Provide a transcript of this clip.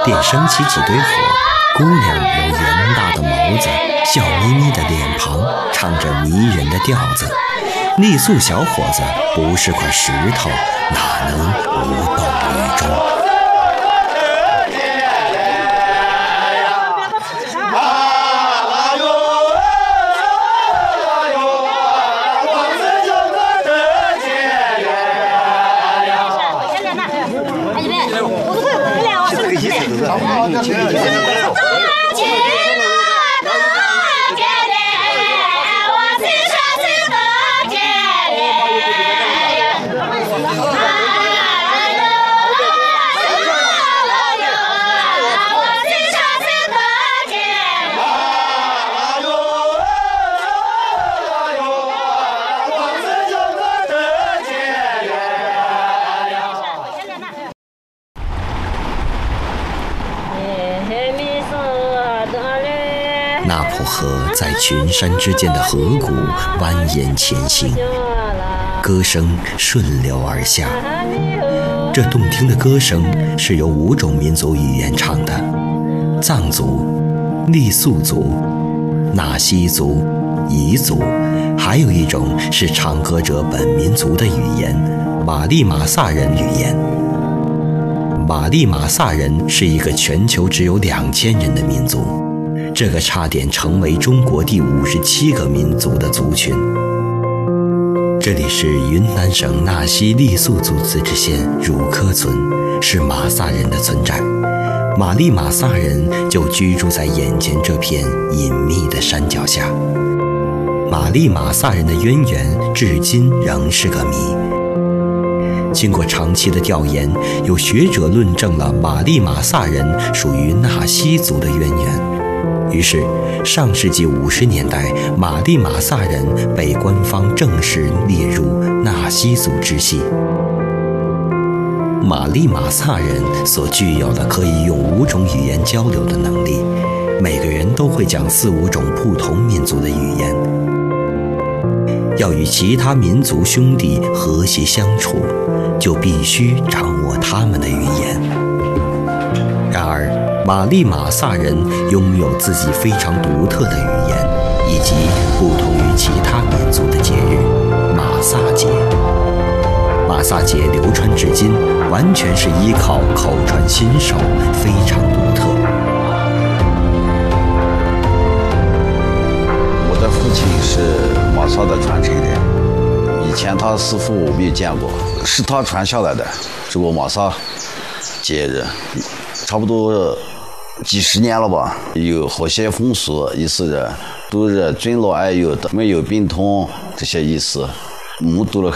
便升起几堆火。姑娘有圆大的眸子，笑眯眯的脸庞，唱着迷人的调子。傈僳小伙子不是块石头，哪能无动于衷？那浦河在群山之间的河谷蜿蜒前行，歌声顺流而下。这动听的歌声是由5种民族语言唱的：藏族、傈僳族、纳西族、彝族，还有一种是唱歌者本民族的语言——马利马萨人语言。马利马萨人是一个全球只有2000人的民族，这个差点成为中国第57个民族的族群。这里是云南省纳西傈僳族自治县汝科村，是马萨人的村寨。马利马萨人就居住在眼前这片隐秘的山脚下。马利马萨人的渊源至今仍是个谜。经过长期的调研，有学者论证了马利马萨人属于纳西族的渊源。于是，上世纪50年代，马利马萨人被官方正式列入纳西族支系。马利马萨人所具有的可以用5种语言交流的能力，每个人都会讲4、5种不同民族的语言。要与其他民族兄弟和谐相处，就必须掌握他们的语言。然而，马利马萨人拥有自己非常独特的语言，以及不同于其他民族的节日——马萨节。马萨节流传至今，完全是依靠口传心授，非常独特。 我的父亲是马萨的传承人，以前他师傅我没有见过，是他传下来的这个马萨节日，差不多几十年了吧。有和谐风俗，意思是都是尊老爱幼的，没有病痛这些意思，目睹了